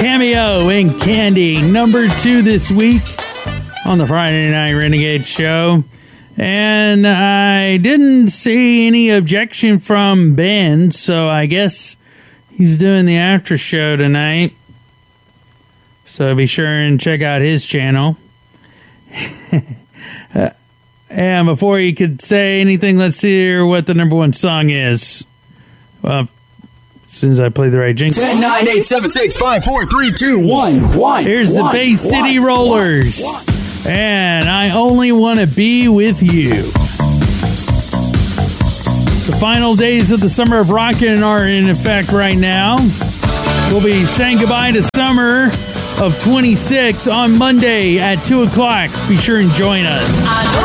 Cameo and Candy, number 2 this week on the Friday Night Renegade Show. And I didn't see any objection from Ben, so I guess he's doing the after show tonight. So be sure and check out his channel. And before you could say anything, let's hear what the number 1 song is. Well, as soon as I play the right jingle. 10, 9, 8, 7, 6, 5, 4, 3, 2, 1. Here's the Bay City Rollers. And I Only Want to Be With You. The final days of the Summer of Rockin' are in effect right now. We'll be saying goodbye to summer of 26 on Monday at 2 o'clock. Be sure and join us.